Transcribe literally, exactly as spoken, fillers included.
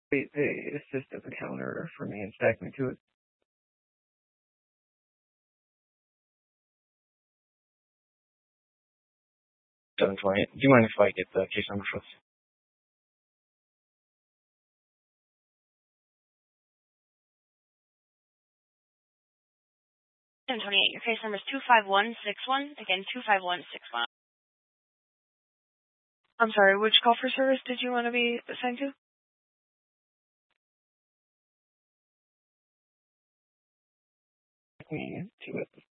They, they assist as a counter for me and stack me to it. seven twenty-eight. Do you mind if I get the case number first? seven twenty-eight. Your case number is two five one six one. Again, two five one six one. I'm sorry, which call for service did you want to be assigned to? Me to it.